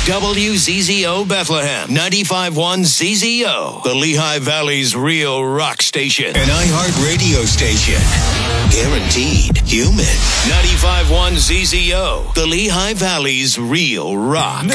WZZO Bethlehem, 95.1 ZZO, the Lehigh Valley's real rock station. An iHeart radio station. Guaranteed human. 95.1 ZZO, the Lehigh Valley's real rock.